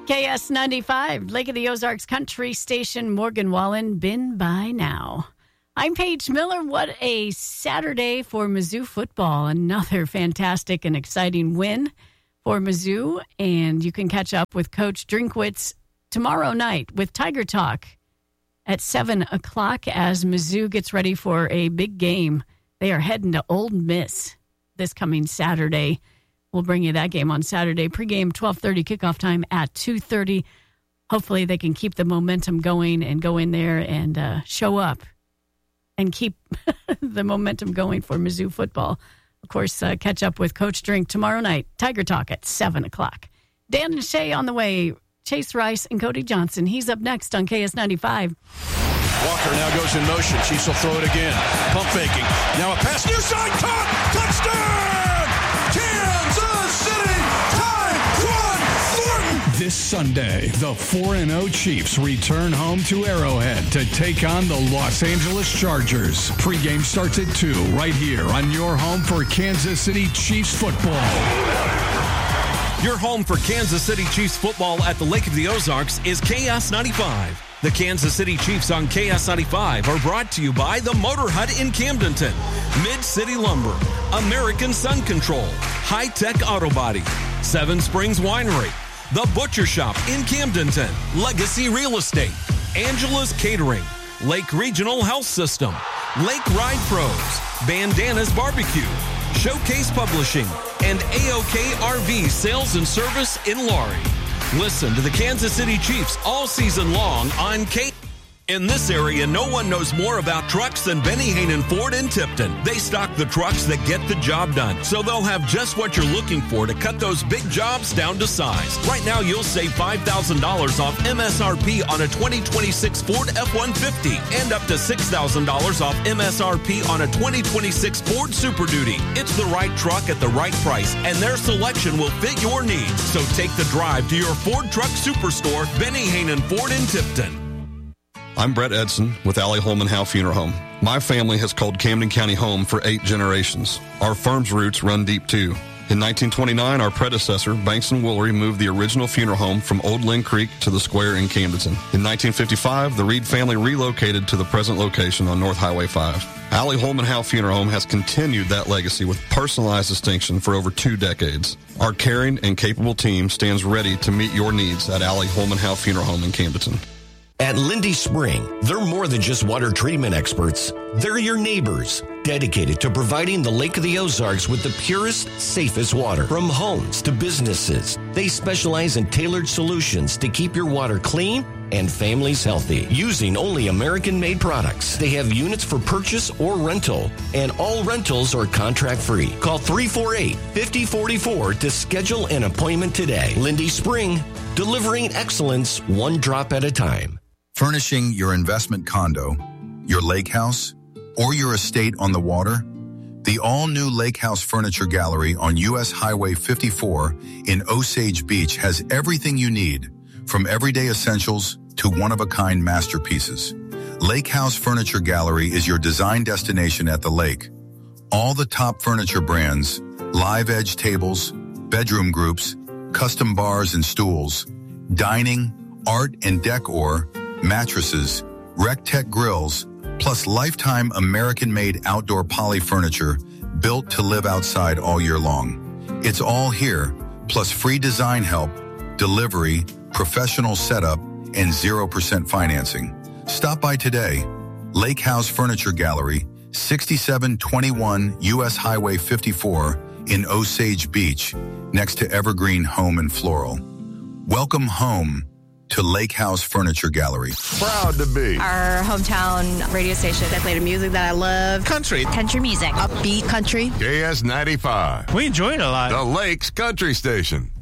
KS95, Lake of the Ozarks Country Station, Morgan Wallen, been by now. I'm Paige Miller. What a Saturday for Mizzou football. Another fantastic and exciting win for Mizzou. And you can catch up with Coach Drinkwitz tomorrow night with Tiger Talk at 7 o'clock as Mizzou gets ready for a big game. They are heading to Ole Miss this coming Saturday. We'll bring you that game on Saturday. Pregame 12:30, kickoff time at 2:30. Hopefully they can keep the momentum going and go in there and show up and keep the momentum going for Mizzou football. Of course, catch up with Coach Drink tomorrow night. Tiger Talk at 7 o'clock. Dan and Shay on the way. Chase Rice and Cody Johnson. He's up next on KS95. Walker now goes in motion. Chiefs will throw it again. Pump faking. Now a pass. Near side. Caught. Touchdown! Kansas City. Ty Thornton. This Sunday, the 4-0 Chiefs return home to Arrowhead to take on the Los Angeles Chargers. Pre-game starts at 2 right here on your home for Kansas City Chiefs football. Your home for Kansas City Chiefs football at the Lake of the Ozarks is KS95. The Kansas City Chiefs on KS95 are brought to you by the Motor Hut in Camdenton, Mid-City Lumber, American Sun Control, High Tech Auto Body, Seven Springs Winery, The Butcher Shop in Camdenton, Legacy Real Estate, Angela's Catering, Lake Regional Health System, Lake Ride Pros, Bandanas Barbecue, Showcase Publishing, and AOK RV Sales and Service in Laurie. Listen to the Kansas City Chiefs all season long on K. In this area, no one knows more about trucks than Benny Hanen Ford in Tipton. They stock the trucks that get the job done, so they'll have just what you're looking for to cut those big jobs down to size. Right now, you'll save $5,000 off MSRP on a 2026 Ford F-150 and up to $6,000 off MSRP on a 2026 Ford Super Duty. It's the right truck at the right price, and their selection will fit your needs. So take the drive to your Ford Truck Superstore, Benny Hanen Ford in Tipton. I'm Brett Edson with Allie Holman Howe Funeral Home. My family has called Camden County home for 8 generations. Our firm's roots run deep, too. In 1929, our predecessor, Banks & Woolery, moved the original funeral home from Old Lynn Creek to the square in Camdenton. In 1955, the Reed family relocated to the present location on North Highway 5. Allie Holman Howe Funeral Home has continued that legacy with personalized distinction for over 2 decades. Our caring and capable team stands ready to meet your needs at Allie Holman Howe Funeral Home in Camdenton. At Lindy Spring, they're more than just water treatment experts. They're your neighbors, dedicated to providing the Lake of the Ozarks with the purest, safest water. From homes to businesses, they specialize in tailored solutions to keep your water clean and families healthy, using only American-made products. They have units for purchase or rental, and all rentals are contract-free. Call 348-5044 to schedule an appointment today. Lindy Spring, delivering excellence one drop at a time. Furnishing your investment condo, your lake house, or your estate on the water? The all-new Lake House Furniture Gallery on U.S. Highway 54 in Osage Beach has everything you need, from everyday essentials to one-of-a-kind masterpieces. Lake House Furniture Gallery is your design destination at the lake. All the top furniture brands, live edge tables, bedroom groups, custom bars and stools, dining, art and decor, mattresses, Rec-Tech grills, plus lifetime American-made outdoor poly furniture built to live outside all year long. It's all here, plus free design help, delivery, professional setup, and 0% financing. Stop by today. Lake House Furniture Gallery, 6721 U.S. Highway 54 in Osage Beach, next to Evergreen Home and Floral. Welcome home to Lake House Furniture Gallery. Proud to be our hometown radio station that played the music that I love. Country music. Upbeat country. KS95. We enjoy it a lot. The Lakes Country Station.